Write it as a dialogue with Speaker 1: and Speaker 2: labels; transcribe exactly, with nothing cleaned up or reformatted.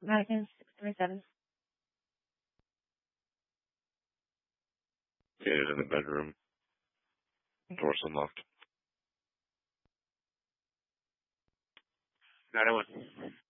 Speaker 1: Vatican six three seven.
Speaker 2: It is in the bedroom. Door's unlocked.
Speaker 3: nine one.